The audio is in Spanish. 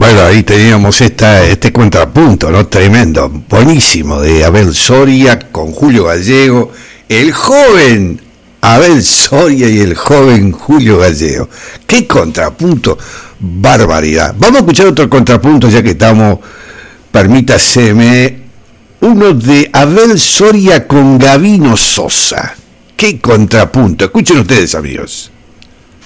Bueno, ahí teníamos este contrapunto, ¿no? Tremendo, buenísimo, de Abel Soria con Julio Gallego, el joven Abel Soria y el joven Julio Gallego. ¡Qué contrapunto! Barbaridad. Vamos a escuchar otro contrapunto, ya que estamos, permítaseme, uno de Abel Soria con Gabino Sosa. ¡Qué contrapunto! Escuchen ustedes, amigos.